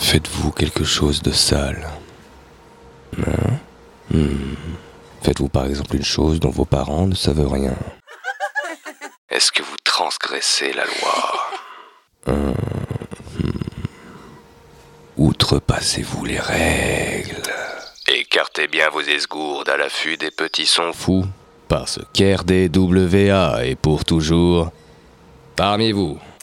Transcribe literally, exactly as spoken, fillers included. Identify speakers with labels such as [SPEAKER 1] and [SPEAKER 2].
[SPEAKER 1] Faites-vous quelque chose de sale? Hein? Hmm. Faites-vous par exemple une chose dont vos parents ne savent rien? Est-ce que vous transgressez la loi? Hum, hum. Outrepassez-vous les règles? Écartez bien vos esgourdes à l'affût des petits sons fous, parce qu'R D W A est pour toujours parmi vous.